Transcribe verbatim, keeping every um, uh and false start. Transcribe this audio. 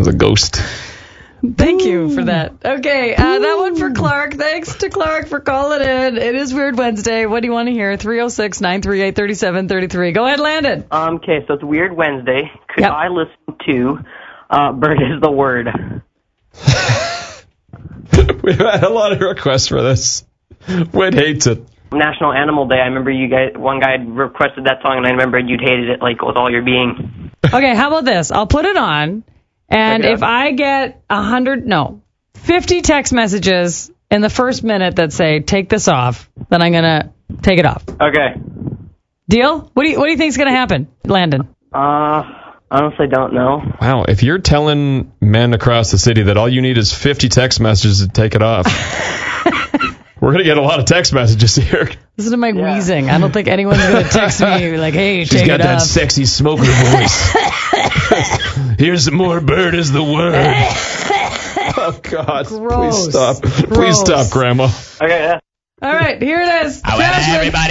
was a ghost. Thank you for that. Okay, uh, that one for Clark. Thanks to Clark for calling in. It is Weird Wednesday. What do you want to hear? three oh six, nine three eight, three seven three three. Go ahead, Landon. Um, okay, so it's Weird Wednesday. Could Yep. I listen to uh, Bird is the Word? We've had a lot of requests for this. Whit hates it. National Animal Day. I remember you guys. One guy requested that song, and I remember you'd hated it like with all your being. Okay, how about this? I'll put it on, and Okay. if I get a hundred, no, fifty text messages in the first minute that say take this off, then I'm gonna take it off. Okay. Deal? What do you What do you think's gonna happen, Landon? Uh, honestly, don't know. Wow, if you're telling men across the city that all you need is fifty text messages to take it off, we're going to get a lot of text messages here. Listen to my Yeah. wheezing. I don't think anyone's gonna text me like, hey, She's take got it that off. sexy smoker voice. Here's some more Bird is the Word. Oh, God. Gross. Please stop. Please Gross. stop, Grandma. Okay, yeah. All right, here it is. Well, Jasmine. everybody.